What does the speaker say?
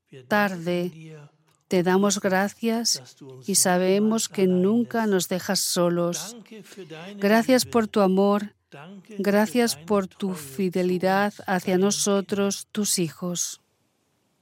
tarde. Te damos gracias y sabemos que nunca nos dejas solos. Gracias por tu amor. Gracias por tu fidelidad hacia nosotros, tus hijos.